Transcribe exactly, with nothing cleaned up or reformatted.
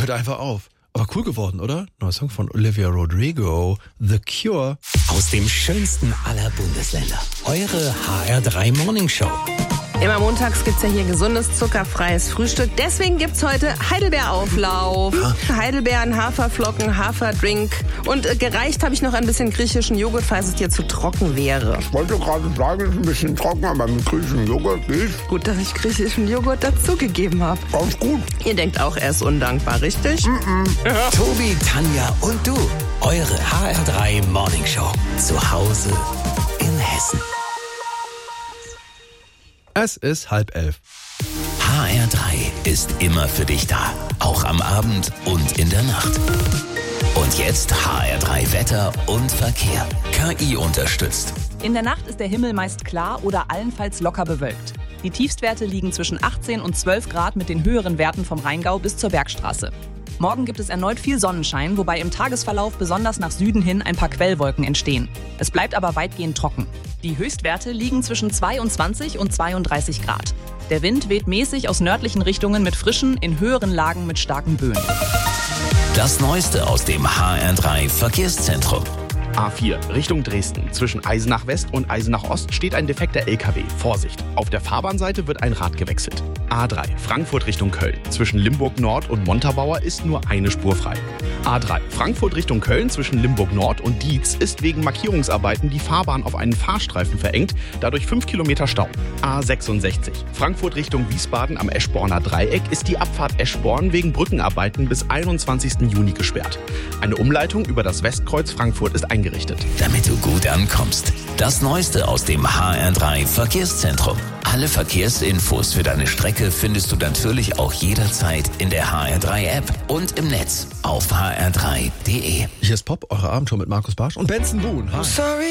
hört einfach auf. Aber cool geworden, oder? Neuer Song von Olivia Rodrigo, The Cure. Aus dem schönsten aller Bundesländer. Eure H R drei Morning Show. Immer montags gibt's ja hier gesundes, zuckerfreies Frühstück. Deswegen gibt's heute Heidelbeerauflauf. Ah. Heidelbeeren, Haferflocken, Haferdrink. Und äh, gereicht habe ich noch ein bisschen griechischen Joghurt, falls es dir zu trocken wäre. Ich wollte gerade sagen, es ist ein bisschen trocken, aber mit griechischem Joghurt geht. Gut, dass ich griechischen Joghurt dazugegeben habe. Ganz gut. Ihr denkt auch, er ist undankbar, richtig? Mm-mm. Tobi, Tanja und du. Eure H R drei Morning Show. Zu Hause in Hessen. Es ist halb elf. H R drei ist immer für dich da. Auch am Abend und in der Nacht. Und jetzt H R drei Wetter und Verkehr. K I unterstützt. In der Nacht ist der Himmel meist klar oder allenfalls locker bewölkt. Die Tiefstwerte liegen zwischen achtzehn und zwölf Grad mit den höheren Werten vom Rheingau bis zur Bergstraße. Morgen gibt es erneut viel Sonnenschein, wobei im Tagesverlauf besonders nach Süden hin ein paar Quellwolken entstehen. Es bleibt aber weitgehend trocken. Die Höchstwerte liegen zwischen zweiundzwanzig und zweiunddreißig Grad. Der Wind weht mäßig aus nördlichen Richtungen mit frischen, in höheren Lagen mit starken Böen. Das Neueste aus dem H R drei Verkehrszentrum. A vier Richtung Dresden. Zwischen Eisenach West und Eisenach Ost steht ein defekter L K W. Vorsicht! Auf der Fahrbahnseite wird ein Rad gewechselt. A drei Frankfurt Richtung Köln. Zwischen Limburg Nord und Montabaur ist nur eine Spur frei. A drei Frankfurt Richtung Köln. Zwischen Limburg Nord und Dietz ist wegen Markierungsarbeiten die Fahrbahn auf einen Fahrstreifen verengt. Dadurch fünf Kilometer Stau. A sechsundsechzig Frankfurt Richtung Wiesbaden am Eschborner Dreieck ist die Abfahrt Eschborn wegen Brückenarbeiten bis einundzwanzigsten Juni gesperrt. Eine Umleitung über das Westkreuz Frankfurt ist eingerichtet. Damit du gut ankommst. Das Neueste aus dem H R drei Verkehrszentrum. Alle Verkehrsinfos für deine Strecke findest du natürlich auch jederzeit in der H R drei App und im Netz auf h r drei punkt d e. Hier ist Pop, eure Abendshow mit Markus Barsch und Benson Boone. Hi. Sorry.